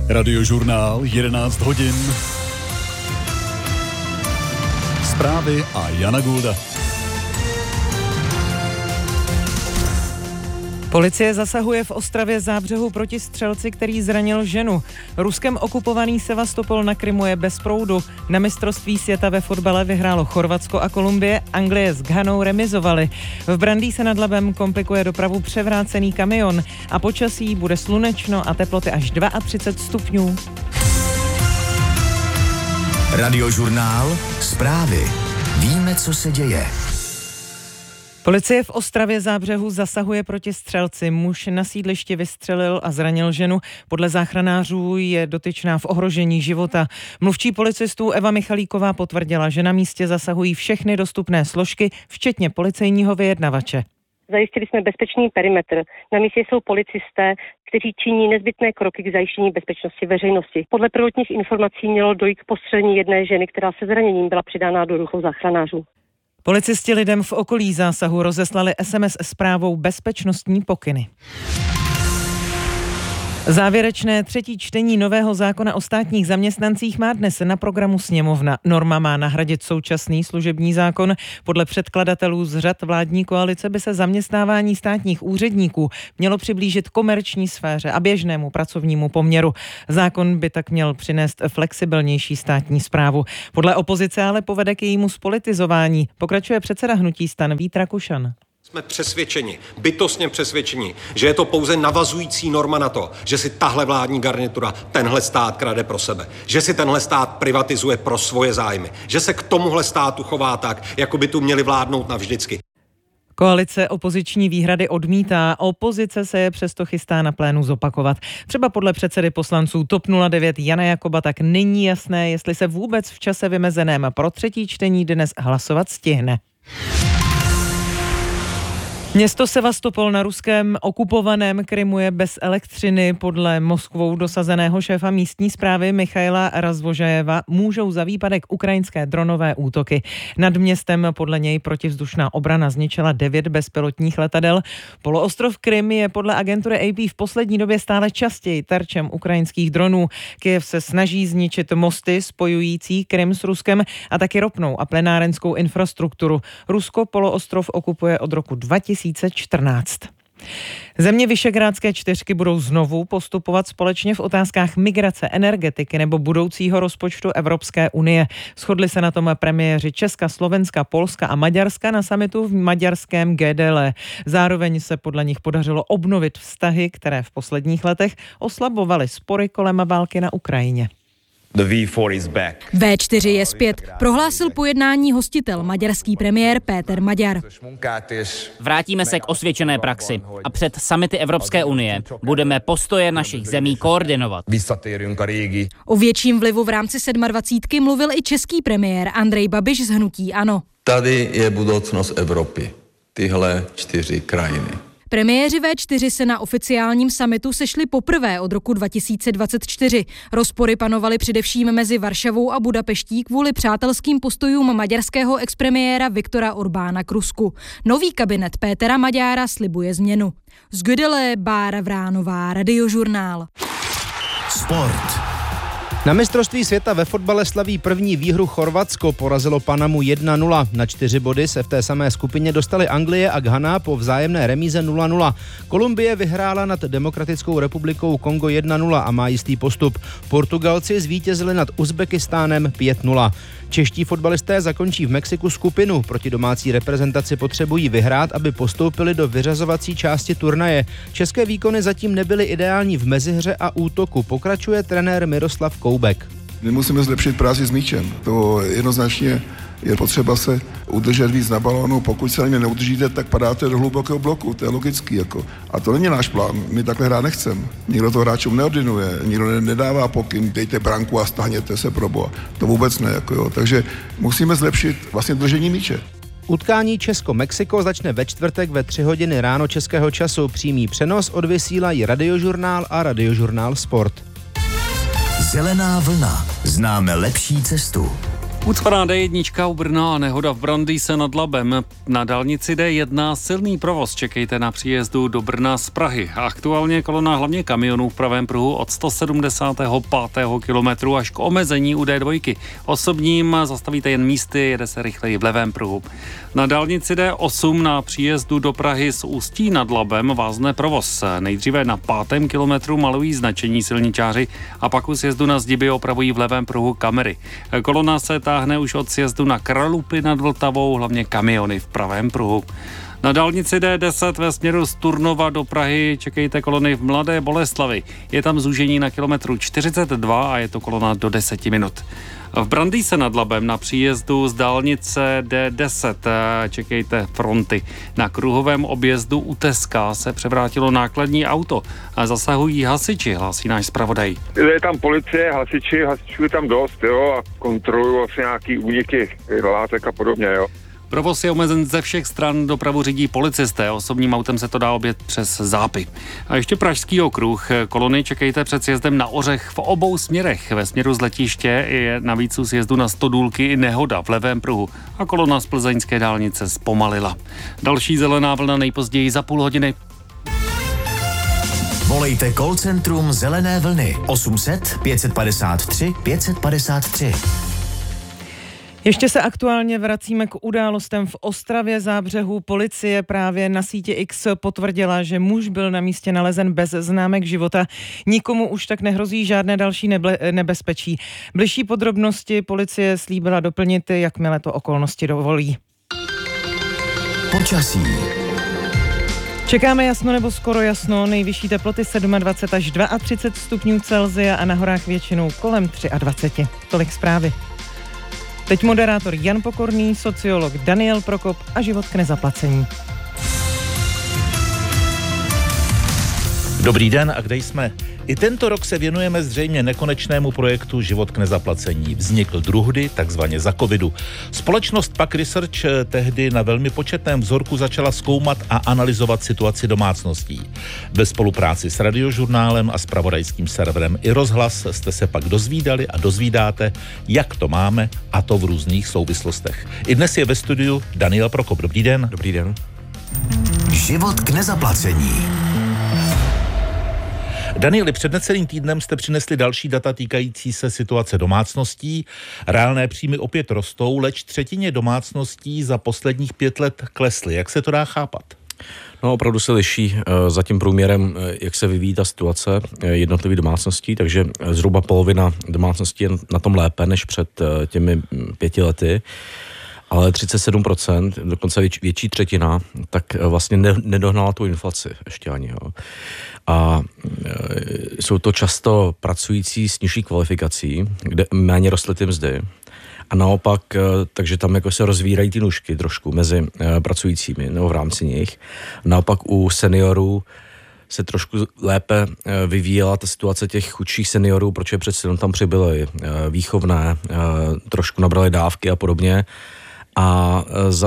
Radiožurnál 11 hodin. Zprávy a Jana Gulda. Policie zasahuje v Ostravě Zábřehu proti střelci, který zranil ženu. Ruskem okupovaný Sevastopol na Krymu je bez proudu. Na mistrovství světa ve fotbale vyhrálo Chorvatsko a Kolumbie, Anglie s Ghanou remizovali. V Brandýse nad Labem komplikuje dopravu převrácený kamion a počasí bude slunečno a teploty až 32 stupňů. Radiožurnál, zprávy. Víme, co se děje. Policie v Ostravě Zábřehu zasahuje proti střelci. Muž na sídlišti vystřelil a zranil ženu. Podle záchranářů je dotyčná v ohrožení života. Mluvčí policistů Eva Michalíková potvrdila, že na místě zasahují všechny dostupné složky, včetně policejního vyjednavače. Zajistili jsme bezpečný perimetr. Na místě jsou policisté, kteří činí nezbytné kroky k zajištění bezpečnosti veřejnosti. Podle prvotních informací mělo dojít k postřelení jedné ženy, která se zraněním byla přidána do rukou záchranářů. Policisti lidem v okolí zásahu rozeslali SMS zprávou bezpečnostní pokyny. Závěrečné třetí čtení nového zákona o státních zaměstnancích má dnes na programu sněmovna. Norma má nahradit současný služební zákon. Podle předkladatelů z řad vládní koalice by se zaměstnávání státních úředníků mělo přiblížit komerční sféře a běžnému pracovnímu poměru. Zákon by tak měl přinést flexibilnější státní správu. Podle opozice ale povede k jejímu zpolitizování. Pokračuje předseda hnutí STAN Vít Rakušan. Jsme přesvědčeni, bytostně přesvědčeni, že je to pouze navazující norma na to, že si tahle vládní garnitura tenhle stát krade pro sebe, že si tenhle stát privatizuje pro svoje zájmy, že se k tomuhle státu chová tak, jako by tu měli vládnout navždycky. Koalice opoziční výhrady odmítá, opozice se je přesto chystá na plénu zopakovat. Třeba podle předsedy poslanců TOP 09 Jana Jakoba tak není jasné, jestli se vůbec v čase vymezeném pro třetí čtení dnes hlasovat stihne. Město Sevastopol na ruském okupovaném Krymu je bez elektřiny. Podle Moskvou dosazeného šéfa místní správy Michaila Razvožajeva můžou za výpadek ukrajinské dronové útoky. Nad městem podle něj protivzdušná obrana zničila 9 bezpilotních letadel. Poloostrov Krym je podle agentury AP v poslední době stále častěji terčem ukrajinských dronů. Kyjev se snaží zničit mosty spojující Krym s Ruskem a taky ropnou a plenárenskou infrastrukturu. Rusko poloostrov okupuje od roku 2014. Země Visegrádské čtyřky budou znovu postupovat společně v otázkách migrace, energetiky nebo budoucího rozpočtu Evropské unie. Shodli se na tom premiéři Česka, Slovenska, Polska a Maďarska na summitu v maďarském GDL. Zároveň se podle nich podařilo obnovit vztahy, které v posledních letech oslabovaly spory kolem války na Ukrajině. V4 je zpět, prohlásil po jednání hostitel, maďarský premiér Péter Magyar. Vrátíme se k osvědčené praxi a před summity Evropské unie budeme postoje našich zemí koordinovat. O větším vlivu v rámci 27 mluvil i český premiér Andrej Babiš z hnutí ANO. Tady je budoucnost Evropy, tyhle 4 krajiny. Premiéři V4 se na oficiálním summitu sešli poprvé od roku 2024. Rozpory panovaly především mezi Varšavou a Budapeští kvůli přátelským postojům maďarského expremiéra Viktora Orbána k Rusku. Nový kabinet Pétera Magyára slibuje změnu. Z Gödele Bára Vránová, Radiožurnál. Sport. Na mistrovství světa ve fotbale slaví první výhru Chorvatsko, porazilo Panamu 1-0. Na 4 body se v té samé skupině dostali Anglie a Ghana po vzájemné remíze 0-0. Kolumbie vyhrála nad Demokratickou republikou Kongo 1-0 a má jistý postup. Portugalci zvítězili nad Uzbekistánem 5-0. Čeští fotbalisté zakončí v Mexiku skupinu. Proti domácí reprezentaci potřebují vyhrát, aby postoupili do vyřazovací části turnaje. České výkony zatím nebyly ideální v mezihře a útoku, pokračuje trenér Miroslav Koubek. My musíme zlepšit práci s míčem. To jednoznačně je potřeba se udržet víc na balónu. Pokud se na ně neudržíte, tak padáte do hlubokého bloku. To je logický. A to není náš plán. My takhle hrát nechceme. Nikdo to hráčům neordinuje, nikdo nedává pokyn, dejte branku a stáhněte se pro boha. To vůbec ne. Takže musíme zlepšit vlastně držení míče. Utkání Česko-Mexiko začne ve čtvrtek ve 3 hodiny ráno českého času. Přímý přenos odvysílají Radiožurnál a Radiožurnál Sport. Zelená vlna. Známe lepší cestu. Ucpaná D1 u Brna a nehoda v Brandýse nad Labem. Na dálnici D1 silný provoz, čekejte na příjezdu do Brna z Prahy. Aktuálně kolona hlavně kamionů v pravém pruhu od 175. kilometru až k omezení u D2. Osobním zastavíte jen místy, jede se rychleji v levém pruhu. Na dálnici D8 na příjezdu do Prahy z Ústí nad Labem vázne provoz. Nejdříve na 5. kilometru malují značení silničáři a pak u sjezdu na Zdiby opravují v levém pruhu kamery. Kolona se táhne už od sjezdu na Kralupy nad Vltavou, hlavně kamiony v pravém pruhu. Na dálnici D10 ve směru z Turnova do Prahy čekejte kolony v Mladé Boleslavi. Je tam zúžení na kilometru 42 a je to kolona do 10 minut. V Brandýse nad Labem na příjezdu z dálnice D10 čekejte fronty. Na kruhovém objezdu u Teska se převrátilo nákladní auto a zasahují hasiči, hlásí náš zpravodaj. Je tam policie, hasičů je tam dost, jo, a kontrolují vlastně nějaký úniky látek a podobně, jo. Provoz je omezen ze všech stran, dopravu řídí policisté, osobním autem se to dá objet přes Zápy. A ještě Pražský okruh, kolony čekejte před sjezdem na Ořech v obou směrech. Ve směru z letiště je navíc u sjezdu na Stodůlky i nehoda v levém pruhu a kolona z plzeňské dálnice zpomalila. Další zelená vlna nejpozději za půl hodiny. Volejte call centrum Zelené vlny 800 553 553. Ještě se aktuálně vracíme k událostem v Ostravě Zábřehu. Policie právě na síti X potvrdila, že muž byl na místě nalezen bez známek života. Nikomu už tak nehrozí žádné další nebezpečí. Bližší podrobnosti policie slíbila doplnit, jakmile to okolnosti dovolí. Počasí. Čekáme jasno nebo skoro jasno, nejvyšší teploty 27 až 32 stupňů Celsia a na horách většinou kolem 23. Tolik zprávy. Teď moderátor Jan Pokorný, sociolog Daniel Prokop a život k nezaplacení. Dobrý den, a kde jsme? I tento rok se věnujeme zřejmě nekonečnému projektu Život k nezaplacení. Vznikl druhdy, takzvaně za covidu. Společnost PAK Research tehdy na velmi početném vzorku začala zkoumat a analyzovat situaci domácností. Ve spolupráci s Radiožurnálem a zpravodajským serverem iRozhlas jste se pak dozvídali a dozvídáte, jak to máme, a to v různých souvislostech. I dnes je ve studiu Daniel Prokop. Dobrý den. Dobrý den. Život k nezaplacení. Danieli, před necelým týdnem jste přinesli další data týkající se situace domácností. Reálné příjmy opět rostou, leč třetině domácností za posledních 5 let klesly. Jak se to dá chápat? No, opravdu se liší za tím průměrem, jak se vyvíjí ta situace jednotlivých domácností, takže zhruba polovina domácností je na tom lépe než před těmi 5 lety. Ale 37%, dokonce větší třetina, tak vlastně nedohnala tu inflaci ještě ani. Jo. A jsou to často pracující s nižší kvalifikací, kde méně rostly ty mzdy. A naopak, takže tam jako se rozvírají ty nůžky trošku mezi pracujícími, nebo v rámci nich. Naopak u seniorů se trošku lépe vyvíjela ta situace těch chudších seniorů, protože přece tam přibyly výchovné, trošku nabrali dávky a podobně. A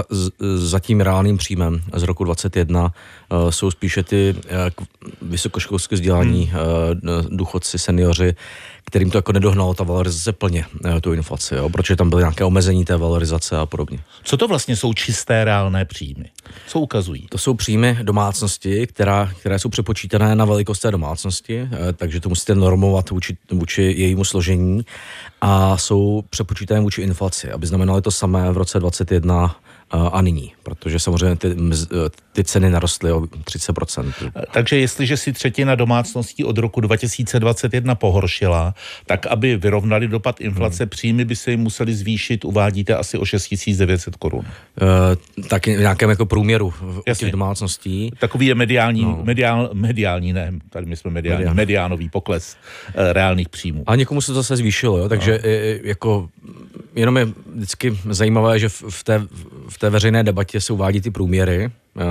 za tím reálným příjmem z roku 2021 jsou spíše ty vysokoškolské vzdělání důchodci, seniori, kterým to jako nedohnalo ta valorizace plně, tu inflaci, jo? Protože tam byly nějaké omezení té valorizace a podobně. Co to vlastně jsou čisté reálné příjmy? Co ukazují? To jsou příjmy domácnosti, které jsou přepočítané na velikost té domácnosti, takže to musíte normovat vůči jejímu složení a jsou přepočítané vůči inflaci, aby znamenaly to samé v roce 2021 a nyní, protože samozřejmě ty ceny narostly o 30%. Takže jestliže si třetina domácností od roku 2021 pohoršila, tak aby vyrovnali dopad inflace, příjmy by se jim museli zvýšit, uvádíte, asi o 6 900 korun. Tak v nějakém jako průměru těch domácností. Takový je mediální, ne, tady my jsme mediánový pokles reálných příjmů. A někomu se to zase zvýšilo, jo, takže jako jenom je vždycky zajímavé, že v té veřejné debatě se uvádí ty průměry,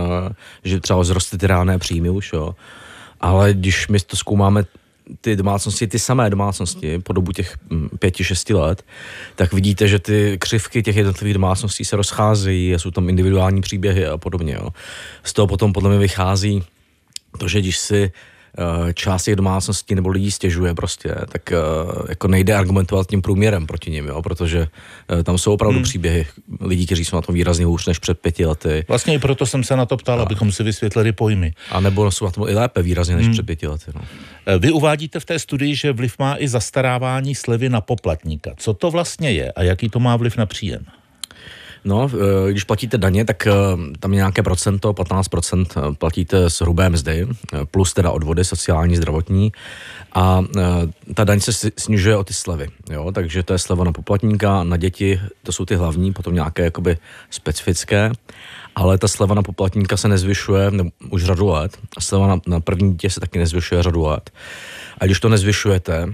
že třeba zrostly ty reálné příjmy už, jo. Ale když my to zkoumáme ty domácnosti, ty samé domácnosti po dobu těch 5-6 let, tak vidíte, že ty křivky těch jednotlivých domácností se rozcházejí a jsou tam individuální příběhy a podobně, jo. Z toho potom podle mě vychází to, že když si část těch domácností nebo lidí stěžuje prostě, tak jako nejde argumentovat tím průměrem proti nim, jo, protože tam jsou opravdu příběhy lidí, kteří jsou na tom výrazně hůř než před 5 lety. Vlastně i proto jsem se na to ptal, abychom si vysvětlili pojmy. A nebo jsou na tom i lépe výrazně než před 5 lety. No. Vy uvádíte v té studii, že vliv má i zastarávání slevy na poplatníka. Co to vlastně je a jaký to má vliv na příjem? No, když platíte daně, tak tam je nějaké procento, 15% platíte z hrubé mzdy, plus teda odvody sociální, zdravotní a ta daň se snižuje o ty slevy, jo, takže to je sleva na poplatníka, na děti, to jsou ty hlavní, potom nějaké jakoby specifické, ale ta sleva na poplatníka se nezvyšuje už řadu let a sleva na první dítě se taky nezvyšuje řadu let. A když to nezvyšujete,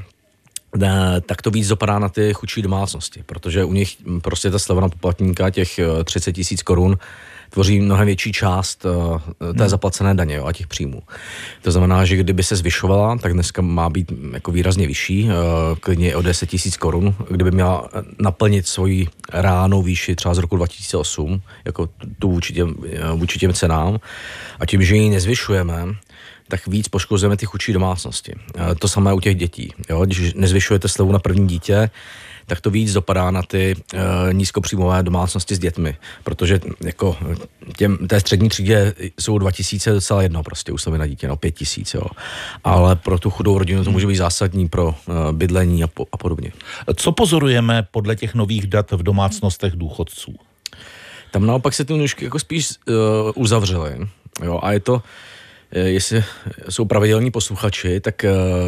tak to víc dopadá na ty chudší domácnosti, protože u nich prostě ta sleva na poplatníka těch 30 000 korun tvoří mnohem větší část té zaplacené daně, jo, a těch příjmů. To znamená, že kdyby se zvyšovala, tak dneska má být jako výrazně vyšší, klidně o 10 000 korun, kdyby měla naplnit svoji reálnou výši třeba z roku 2008, jako tu vůči těm cenám. A tím, že ji nezvyšujeme, tak víc poškozujeme ty chudší domácnosti. To samé u těch dětí. Jo? Když nezvyšujete slevu na první dítě, tak to víc dopadá na ty nízkopříjmové domácnosti s dětmi, protože jako té střední třídě jsou 2000 docela jedno prostě u slevy na dítě, 5000, jo. Ale pro tu chudou rodinu to může být zásadní pro bydlení a podobně. Co pozorujeme podle těch nových dat v domácnostech důchodců? Tam naopak se ty nůžky jako spíš uzavřely, jo, a je to, jestli jsou pravidelní posluchači, tak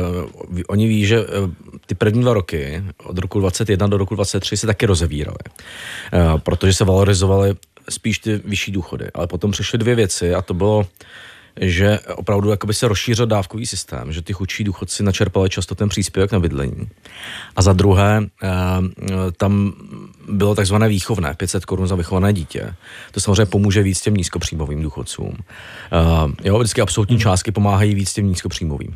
oni ví, že ty první 2 roky, od roku 21 do roku 23 se taky rozevíraly, protože se valorizovaly spíš ty vyšší důchody. Ale potom přišly 2 věci a to bylo, že opravdu jakoby se rozšířil dávkový systém, že ty chudší důchodci načerpali často ten příspěvek na bydlení. A za druhé, tam bylo takzvané výchovné, 500 korun za vychované dítě. To samozřejmě pomůže víc těm nízkopříjmovým důchodcům. Jo, vždycky absolutní částky pomáhají víc těm nízkopříjmovým.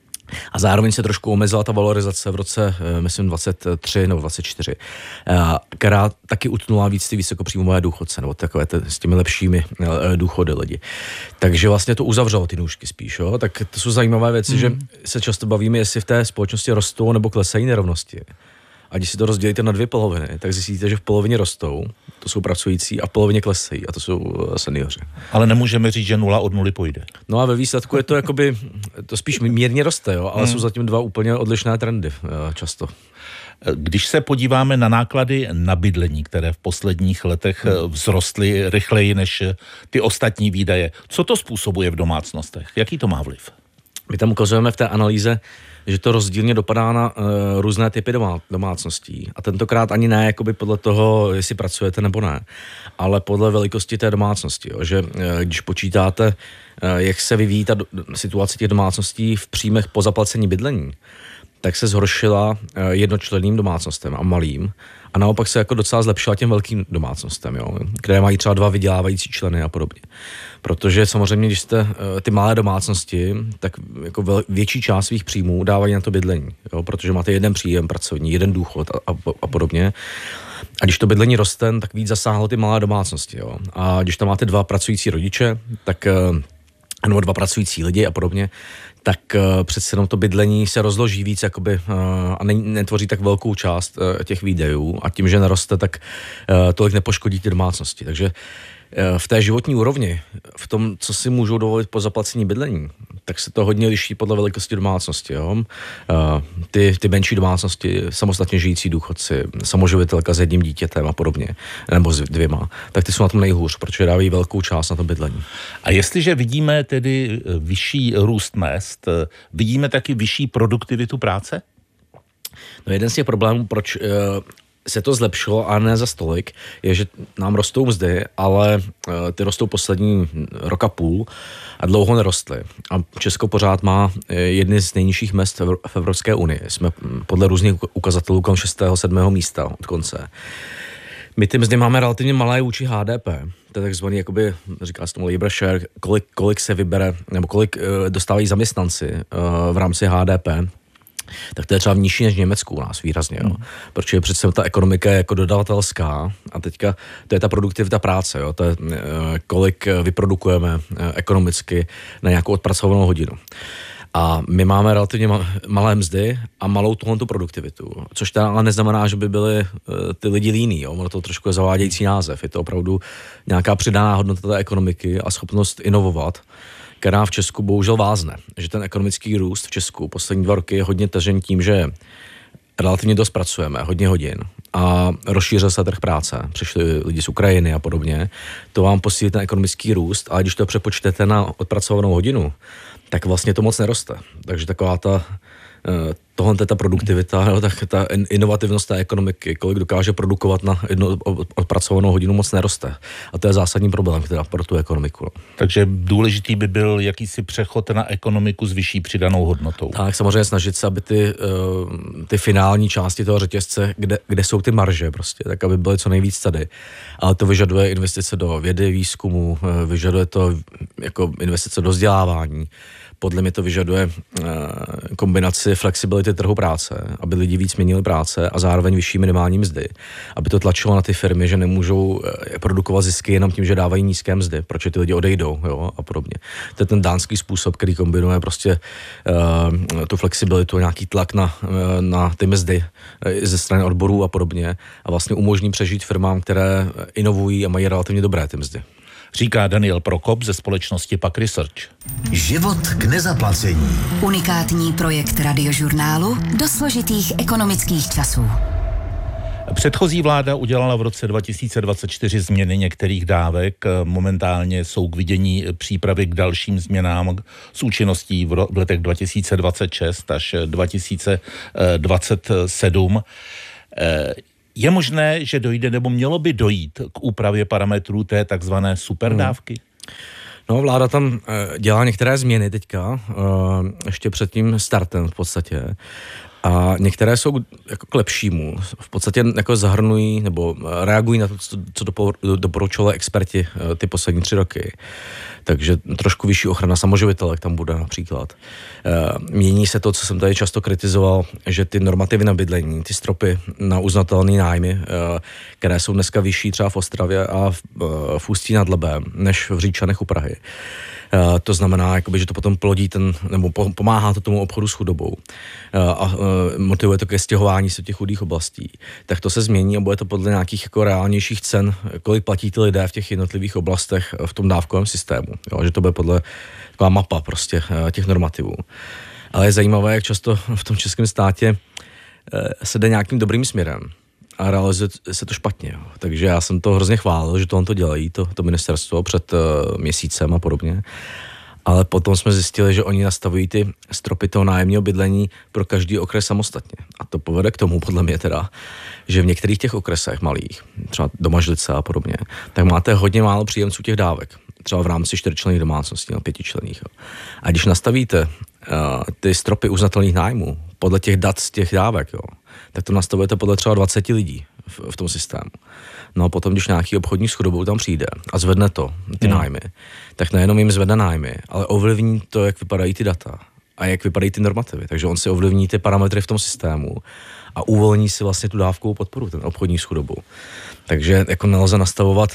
A zároveň se trošku omezila ta valorizace v roce, myslím, 23 nebo 24, která taky utnula víc ty vysokopříjmové důchodce, nebo takové s těmi lepšími důchody lidi. Takže vlastně to uzavřelo ty nůžky spíš, jo? Tak to jsou zajímavé věci, že se často bavíme, jestli v té společnosti rostou nebo klesají nerovnosti. A když si to rozdělíte na 2 poloviny, tak zjistíte, že v polovině rostou, to jsou pracující, a v polovině klesají, a to jsou seniori. Ale nemůžeme říct, že 0 od 0 půjde. No a ve výsledku je to jakoby, to spíš mírně roste, jo, ale jsou zatím 2 úplně odlišné trendy často. Když se podíváme na náklady na bydlení, které v posledních letech vzrostly rychleji než ty ostatní výdaje, co to způsobuje v domácnostech? Jaký to má vliv? My tam ukazujeme v té analýze, že to rozdílně dopadá na různé typy domácností. A tentokrát ani ne jakoby podle toho, jestli pracujete nebo ne, ale podle velikosti té domácnosti. Jo. Že když počítáte, jak se vyvíjí ta situace těch domácností v příjmech po zaplacení bydlení, tak se zhoršila jednočlenným domácnostem a malým. A naopak se jako docela zlepšila těm velkým domácnostem, jo, které mají třeba 2 vydělávající členy a podobně. Protože samozřejmě, když jste ty malé domácnosti, tak jako větší část svých příjmů dávají na to bydlení, jo, protože máte jeden příjem pracovní, jeden důchod a podobně. A když to bydlení roste, tak víc zasáhlo ty malé domácnosti, jo. A když tam máte 2 pracující rodiče, tak nebo 2 pracující lidi a podobně, tak přece jenom to bydlení se rozloží víc jakoby, a netvoří tak velkou část těch výdajů a tím, že neroste, tak tolik nepoškodí ty domácnosti. Takže v té životní úrovni, v tom, co si můžou dovolit po zaplacení bydlení, tak se to hodně liší podle velikosti domácnosti. Jo? Ty menší domácnosti, samostatně žijící důchodci, samoživitelka s 1 dítětem a podobně, nebo s 2, tak ty jsou na tom nejhůř, protože dávají velkou část na to bydlení. A jestliže vidíme tedy vyšší růst mezd, vidíme taky vyšší produktivitu práce? No jeden z těch problémů, proč se to zlepšilo a ne za stolik, je, že nám rostou mzdy, ale ty rostou poslední 1,5 roku a dlouho nerostly. A Česko pořád má jedny z nejnižších mezd v Evropské unii. Jsme podle různých ukazatelů kolem 6. 7. místa od konce. My ty mzdy máme relativně malé vůči HDP. To je takzvaný, jakoby, říká se tomu labor share, kolik se vybere, nebo kolik dostávají zaměstnanci v rámci HDP. Tak to je třeba nižší než v Německu u nás výrazně, jo. Protože přece ta ekonomika je jako dodavatelská a teďka to je ta produktivita práce, jo. To je, kolik vyprodukujeme ekonomicky na nějakou odpracovanou hodinu. A my máme relativně malé mzdy a malou tohoto produktivitu, což teda ale neznamená, že by byli ty lidi líní, jo? Ono to trošku je zavádějící název, je to opravdu nějaká přidaná hodnota té ekonomiky a schopnost inovovat, která v Česku bohužel vázne, že ten ekonomický růst v Česku poslední 2 roky je hodně tažen tím, že relativně dost pracujeme, hodně hodin a rozšířil se trh práce, přišli lidi z Ukrajiny a podobně, to vám posílí ten ekonomický růst, ale když to přepočtete na odpracovanou hodinu, tak vlastně to moc neroste. Takže taková ta produktivita, tak ta inovativnost té ekonomiky, kolik dokáže produkovat na jednu odpracovanou hodinu, moc neroste. A to je zásadní problém teda pro tu ekonomiku. No. Takže důležitý by byl jakýsi přechod na ekonomiku s vyšší přidanou hodnotou. Tak samozřejmě snažit se, aby ty finální části toho řetězce, kde jsou ty marže prostě, tak aby byly co nejvíc tady. Ale to vyžaduje investice do vědy, výzkumu, vyžaduje to jako investice do vzdělávání. Podle mě to vyžaduje kombinaci flexibility trhu práce, aby lidi víc měnili práce a zároveň vyšší minimální mzdy. Aby to tlačilo na ty firmy, že nemůžou produkovat zisky jenom tím, že dávají nízké mzdy, protože ty lidi odejdou, jo, a podobně. To je ten dánský způsob, který kombinuje prostě tu flexibilitu, nějaký tlak na ty mzdy ze strany odborů a podobně a vlastně umožní přežít firmám, které inovují a mají relativně dobré ty mzdy. Říká Daniel Prokop ze společnosti PAQ Research. Život k nezaplacení. Unikátní projekt Radiožurnálu do složitých ekonomických časů. Předchozí vláda udělala v roce 2024 změny některých dávek. Momentálně jsou k vidění přípravy k dalším změnám s účinností v letech 2026 až 2027. Je možné, že dojde, nebo mělo by dojít k úpravě parametrů té takzvané superdávky? No, vláda tam dělá některé změny teďka, ještě před tím startem v podstatě. A některé jsou jako k lepšímu. V podstatě jako zahrnují nebo reagují na to, co doporučovali experti ty poslední 3 roky. Takže trošku vyšší ochrana samoživitelek tam bude například. Mění se to, co jsem tady často kritizoval, že ty normativy na bydlení, ty stropy na uznatelné nájmy, které jsou dneska vyšší třeba v Ostravě a v Ústí nad Labem, než v Říčanech u Prahy. To znamená, jakoby, že to potom plodí nebo pomáhá to tomu obchodu s chudobou a motivuje to ke stěhování se těch chudých oblastí. Tak to se změní a bude to podle nějakých jako reálnějších cen, kolik platí ty lidé v těch jednotlivých oblastech v tom dávkovém systému. Jo, že to bude podle taková mapa prostě těch normativů. Ale je zajímavé, jak často v tom českém státě se jde nějakým dobrým směrem a realizuje se to špatně. Jo. Takže já jsem to hrozně chválil, že to dělají, to ministerstvo před měsícem a podobně. Ale potom jsme zjistili, že oni nastavují ty stropy toho nájemního bydlení pro každý okres samostatně. A to povede k tomu, podle mě teda, že v některých těch okresech malých, třeba Domažlice a podobně, tak máte hodně málo příjemců těch dávek. Třeba v rámci 4členných domácností, nebo 5členných. Jo. A když nastavíte ty stropy uznatelných nájmů podle těch dat z těch dávek, jo, tak to nastavujete podle třeba 20 lidí v tom systému. No a potom, když nějaký obchodník s chudobou tam přijde a zvedne ty nájmy, tak nejenom jim zvedne nájmy, ale ovlivní to, jak vypadají ty data a jak vypadají ty normativy. Takže on si ovlivní ty parametry v tom systému a uvolní si vlastně tu dávkovou podporu, ten obchodník s chudobou. Takže jako nelze nastavovat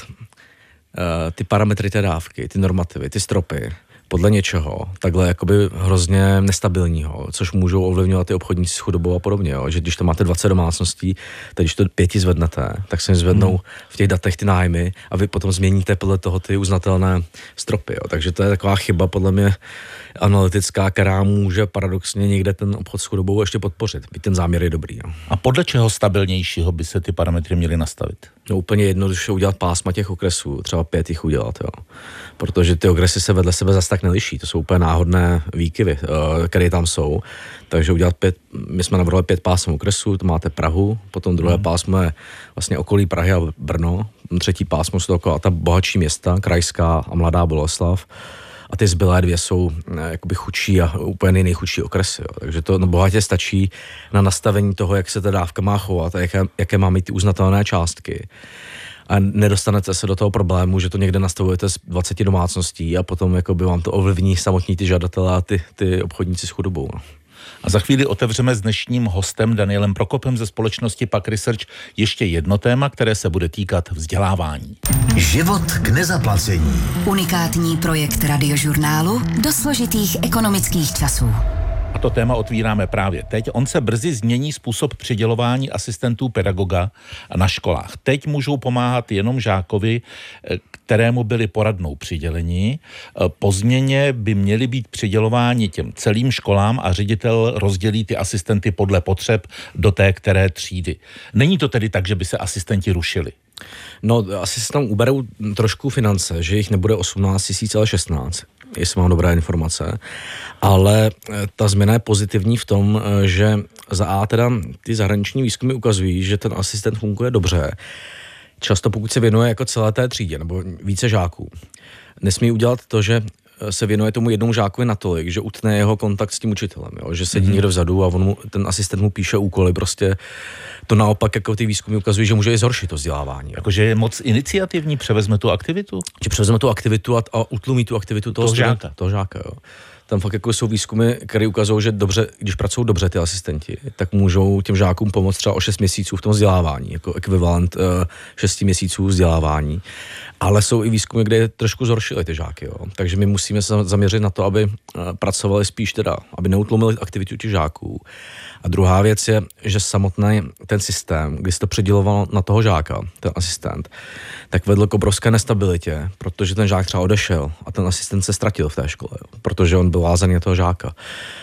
ty parametry té dávky, ty normativy, ty stropy podle něčeho, takhle jakoby hrozně nestabilního, což můžou ovlivňovat ty obchodníci s chudobou a podobně, jo? Že když to máte 20 domácností, tak když to 5 zvednete, tak se jim zvednou v těch datech ty nájmy a vy potom změníte podle toho ty uznatelné stropy, jo? Takže to je taková chyba podle mě analytická, která může paradoxně někde ten obchod s chudobou ještě podpořit, byť ten záměr je dobrý. Jo? A podle čeho stabilnějšího by se ty parametry měly nastavit? No úplně jednoduše udělat pásma těch okresů, třeba 5 jich udělat, jo. Protože ty okresy se vedle sebe zase tak neliší, to jsou úplně náhodné výkyvy, které tam jsou. Takže udělat 5, my jsme navrhli 5 pásm okresů, to máte Prahu, potom druhé pásmo je vlastně okolí Prahy a Brno, třetí pásmo jsou taková ta bohatší města, Krajská a Mladá Boleslav. A ty zbylé 2 jsou jakoby chudší a úplně nejchudší okresy. Jo. Takže to bohatě stačí na nastavení toho, jak se ta dávka má chovat a jaké má mít ty uznatelné částky. A nedostanete se do toho problému, že to někde nastavujete z 20 domácností a potom jakoby vám to ovlivní samotní ty žadatelé a ty obchodníci s chudobou. No. A za chvíli otevřeme s dnešním hostem Danielem Prokopem ze společnosti PAQ Research ještě jedno téma, které se bude týkat vzdělávání. Život k nezaplacení. Unikátní projekt Radiožurnálu do složitých ekonomických časů. A to téma otvíráme právě teď. On se brzy změní způsob přidělování asistentů pedagoga na školách. Teď můžou pomáhat jenom žákovi, kterému byli poradnou přiděleni. Po změně by měli být přidělováni těm celým školám a ředitel rozdělí ty asistenty podle potřeb do té které třídy. Není to tedy tak, že by se asistenti rušili? No, asi se tam uberou trošku finance, že jich nebude 18 000, ale 16, jestli mám dobré informace. Ale ta změna je pozitivní v tom, že za A teda ty zahraniční výzkumy ukazují, že ten asistent funguje dobře. Často pokud se věnuje jako celé té třídě nebo více žáků. Nesmí udělat to, že se věnuje tomu jednomu žákovi natolik, že utne jeho kontakt s tím učitelem, jo? Že sedí někdo vzadu a ten asistent mu píše úkoly, prostě to naopak jako ty výzkumy ukazují, že může i zhoršit to vzdělávání. Jakože je moc iniciativní, převezme tu aktivitu? Že převezme tu aktivitu a utlumí tu aktivitu toho žáka, jo. Tam fakt jako jsou výzkumy, které ukazují, že dobře, když pracují dobře ty asistenti, tak můžou těm žákům pomoct třeba o 6 měsíců v tom vzdělávání, jako ekvivalent 6 měsíců vzdělávání. Ale jsou i výzkumy, kde trošku zhoršily ty žáky, jo. Takže my musíme se zaměřit na to, aby pracovali spíš teda, aby neutlumili aktivitu těch žáků. A druhá věc je, že samotný ten systém, kdy se to předěloval na toho žáka, ten asistent, tak vedl k obrovské nestabilitě, protože ten žák třeba odešel a ten asistent se ztratil v té škole, jo, protože on byl vázaný na toho žáka.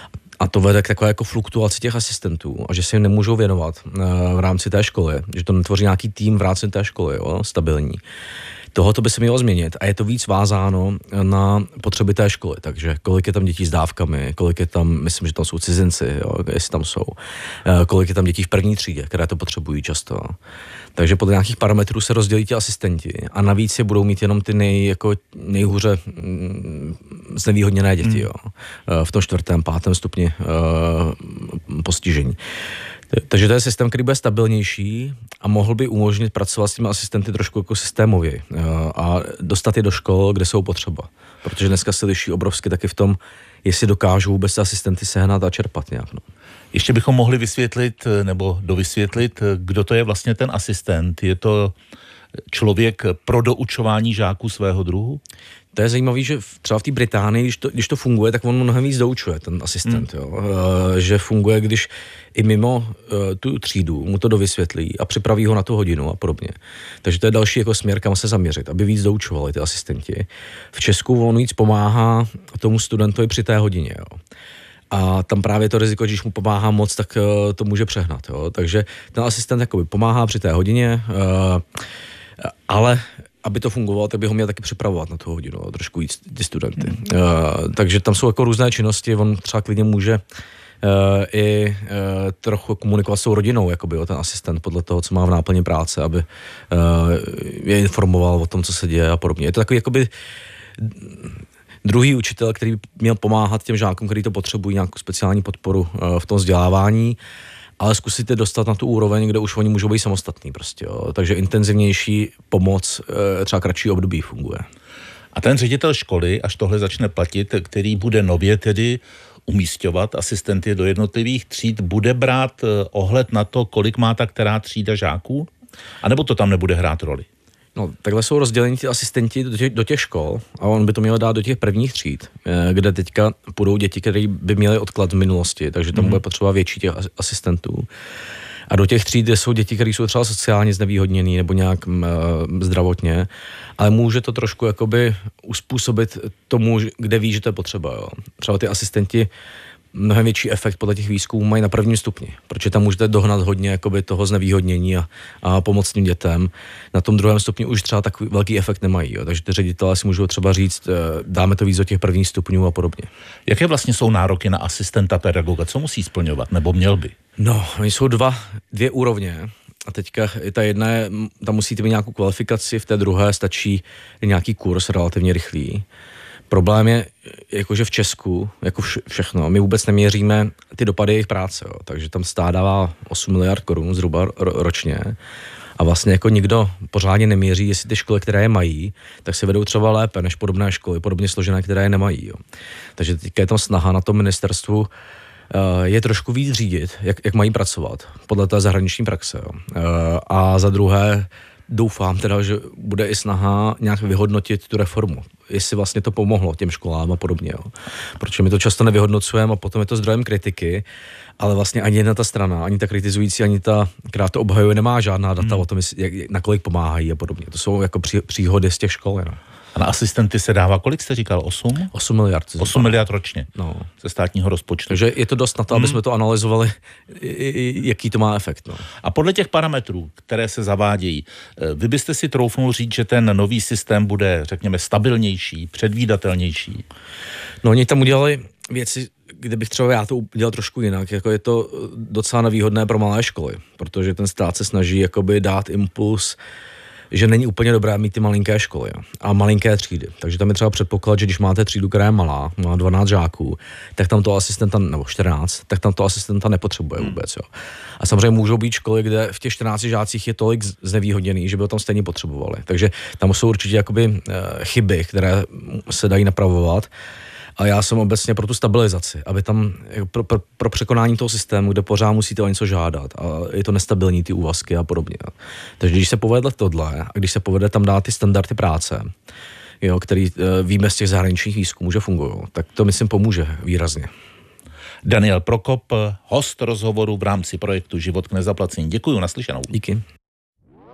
A to vede k takové jako fluktuaci těch asistentů a že se jim nemůžou věnovat v rámci té školy, že to netvoří nějaký tým v rámci té školy, jo, stabilní. Tohoto by se mělo změnit a je to víc vázáno na potřeby té školy, takže kolik je tam dětí s dávkami, kolik je tam, myslím, že tam jsou cizinci, jo, jestli tam jsou, kolik je tam dětí v první třídě, které to potřebují často. Takže podle nějakých parametrů se rozdělí ti asistenti a navíc je budou mít jenom ty nejhůře znevýhodněné děti, jo, v tom 4., 5. stupni postižení. Takže to je systém, který bude stabilnější a mohl by umožnit pracovat s těmi asistenty trošku jako systémově a dostat je do škol, kde jsou potřeba. Protože dneska se liší obrovsky taky v tom, jestli dokážou vůbec asistenty sehnat a čerpat nějak. No. Ještě bychom mohli vysvětlit nebo dovysvětlit, kdo to je vlastně ten asistent. Je to člověk pro doučování žáků svého druhu? To je zajímavé, že třeba v té Británii, když to funguje, tak on mnohem víc doučuje, ten asistent. Jo. Že funguje, když i mimo tu třídu mu to dovysvětlí a připraví ho na tu hodinu a podobně. Takže to je další jako směr, kam se zaměřit, aby víc doučovali ty asistenti. V Česku on víc pomáhá tomu studentovi při té hodině. Jo. A tam právě to riziko, když mu pomáhá moc, tak to může přehnat. Jo. Takže ten asistent jakoby pomáhá při té hodině, ale aby to fungovalo, tak by ho měl taky připravovat na tu hodinu, trošku víc ty studenty. Takže tam jsou jako různé činnosti, on třeba klidně může i trochu komunikovat s tou rodinou, jakoby, ten asistent podle toho, co má v náplni práce, aby je informoval o tom, co se děje a podobně. Je to takový jakoby druhý učitel, který měl pomáhat těm žákům, kteří to potřebují, nějakou speciální podporu v tom vzdělávání, ale zkusíte dostat na tu úroveň, kde už oni můžou být samostatní prostě, jo. Takže intenzivnější pomoc, třeba kratší období funguje. A ten ředitel školy, až tohle začne platit, který bude nově tedy umísťovat asistenty do jednotlivých tříd, bude brát ohled na to, kolik má ta která třída žáků? A nebo to tam nebude hrát roli? No, takhle jsou rozděleni ty asistenti do těch škol a on by to měl dát do těch prvních tříd, kde teďka půjdou děti, které by měly odklad v minulosti, takže tam bude potřeba větší těch asistentů. A do těch tříd jsou děti, které jsou třeba sociálně znevýhodněný nebo nějak zdravotně, ale může to trošku jakoby uspůsobit tomu, kde ví, že to je potřeba. Jo. Třeba ty asistenti mnohem větší efekt podle těch výzkumů mají na prvním stupni, protože tam můžete dohnat hodně jakoby toho znevýhodnění a pomoct tím dětem. Na tom druhém stupni už třeba takový velký efekt nemají, jo. Takže ty ředitelé si můžou třeba říct, dáme to víc do těch prvních stupňů a podobně. Jaké vlastně jsou nároky na asistenta pedagoga? Co musí splňovat, nebo měl by? No, oni jsou dvě úrovně. A teďka ta jedna je, tam musíte mít nějakou kvalifikaci, v té druhé stačí nějaký kurz relativně rychlý. Problém je, jakože v Česku, jako všechno, my vůbec neměříme ty dopady jejich práce, jo. Takže tam stát dává 8 miliard korun zhruba ročně a vlastně jako nikdo pořádně neměří, jestli ty školy, které je mají, tak se vedou třeba lépe než podobné školy, podobně složené, které je nemají. Jo. Takže teďka je tam snaha na tom ministerstvu je trošku víc řídit, jak mají pracovat podle té zahraniční praxe. Jo. A za druhé doufám teda, že bude i snaha nějak vyhodnotit tu reformu, jestli vlastně to pomohlo těm školám a podobně. Jo. Protože my to často nevyhodnocujeme a potom je to zdrojem kritiky, ale vlastně ani jedna ta strana, ani ta kritizující, ani ta, která to obhajuje, nemá žádná data o tom, nakolik pomáhají a podobně. To jsou jako příhody z těch škol. No. A na asistenty se dává, kolik jste říkal, 8? 8 miliard. 8 miliard ročně ze státního rozpočtu. Takže je to dost na to, aby jsme to analyzovali, jaký to má efekt. No. A podle těch parametrů, které se zavádějí, vy byste si troufnul říct, že ten nový systém bude, řekněme, stabilnější, předvídatelnější? No, oni tam udělali věci, kde bych třeba já to udělal trošku jinak, jako je to docela nevýhodné pro malé školy, protože ten stát se snaží jakoby dát impuls, že není úplně dobré mít ty malinké školy a malinké třídy. Takže tam je třeba předpoklad, že když máte třídu, která je malá, má 12 žáků, tak tam to asistenta, nebo 14, tak tam to asistenta nepotřebuje vůbec. Jo. A samozřejmě můžou být školy, kde v těch 14 žácích je tolik znevýhodněný, že by ho tam stejně potřebovali. Takže tam jsou určitě jakoby chyby, které se dají napravovat. A já jsem obecně pro tu stabilizaci, aby tam pro překonání toho systému, kde pořád musíte o něco žádat a je to nestabilní ty úvazky a podobně. Takže když se povede tohle a když se povede tam dát ty standardy práce, jo, který víme z těch zahraničních výzkumů, že fungují, tak to myslím pomůže výrazně. Daniel Prokop, host rozhovoru v rámci projektu Život k nezaplacení. Děkuju, naslyšenou. Díky.